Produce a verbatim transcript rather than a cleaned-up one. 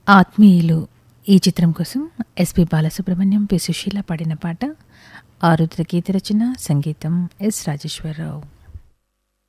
ఆత్మీయులు ఈ చిత్రం కోసం ఎస్పి బాలసుబ్రహ్మణ్యం, పి సుశీల పాడిన పాట. ఆరుద్ర గీత రచన, సంగీతం ఎస్ రాజేశ్వరరావు.